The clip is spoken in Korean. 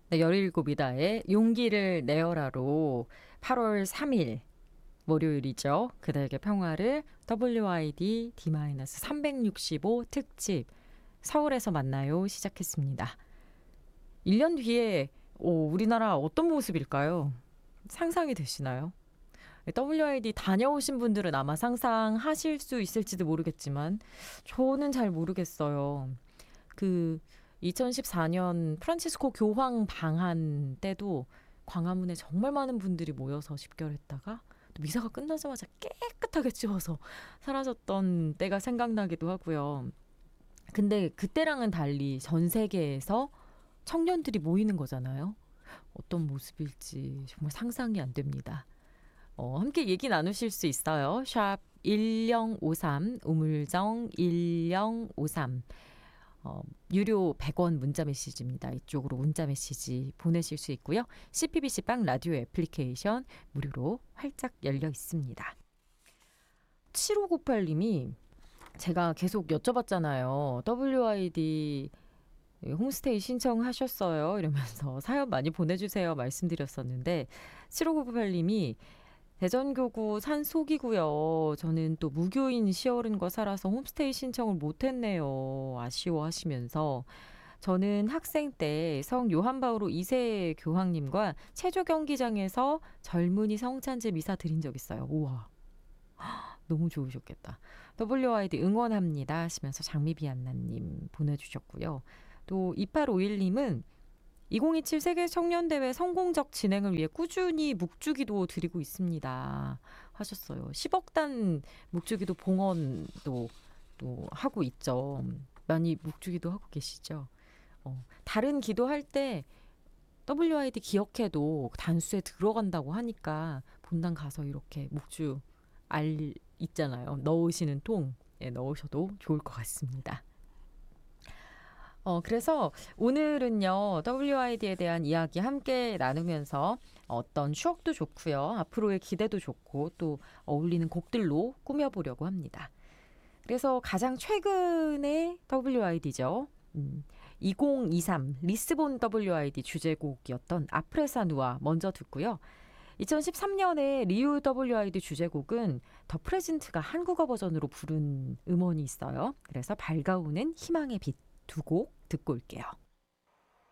네, 17이다의 용기를 내어라로 8월 3일 월요일이죠. 그대에게 평화를 WID D-365 특집 서울에서 만나요 시작했습니다. 1년 뒤에 우리나라 어떤 모습일까요? 상상이 되시나요? WID 다녀오신 분들은 아마 상상하실 수 있을지도 모르겠지만 저는 잘 모르겠어요. 그 2014년 프란치스코 교황 방한 때도 광화문에 정말 많은 분들이 모여서 집결했다가 또 미사가 끝나자마자 깨끗하게 치워서 사라졌던 때가 생각나기도 하고요. 근데 그때랑은 달리 전 세계에서 청년들이 모이는 거잖아요. 어떤 모습일지 정말 상상이 안 됩니다. 함께 얘기 나누실 수 있어요. 샵 1053, 우물정 1053. 유료 100원 문자 메시지입니다. 이쪽으로 문자 메시지 보내실 수 있고요. CPBC 빵 라디오 애플리케이션 무료로 활짝 열려 있습니다. 7598님이 제가 계속 여쭤봤잖아요. WID 홈스테이 신청하셨어요. 이러면서 사연 많이 보내주세요. 말씀드렸었는데 7598님이 대전교구 산속이고요. 저는 또 무교인 시어른과 살아서 홈스테이 신청을 못했네요. 아쉬워하시면서 저는 학생 때 성 요한바오로 2세 교황님과 체조 경기장에서 젊은이 성찬제 미사 드린 적 있어요. 우와. 너무 좋으셨겠다. WID 응원합니다 하시면서 장미비안나님 보내주셨고요. 또 2851님은 2027 세계 청년대회 성공적 진행을 위해 꾸준히 묵주기도 드리고 있습니다 하셨어요. 10억 단 묵주기도 봉헌도 또 하고 있죠. 많이 묵주기도 하고 계시죠. 다른 기도할 때 WID 기억해도 단수에 들어간다고 하니까 본당 가서 이렇게 묵주 알 있잖아요. 넣으시는 통에 넣으셔도 좋을 것 같습니다. 그래서 오늘은요, WID에 대한 이야기 함께 나누면서 어떤 추억도 좋고요. 앞으로의 기대도 좋고 또 어울리는 곡들로 꾸며보려고 합니다. 그래서 가장 최근의 WID죠. 2023 리스본 WID 주제곡이었던 아프레사 누아 먼저 듣고요. 2013년에 리우 WID 주제곡은 더 프레젠트가 한국어 버전으로 부른 음원이 있어요. 그래서 밝아오는 희망의 빛 두 곡 듣고 올게요.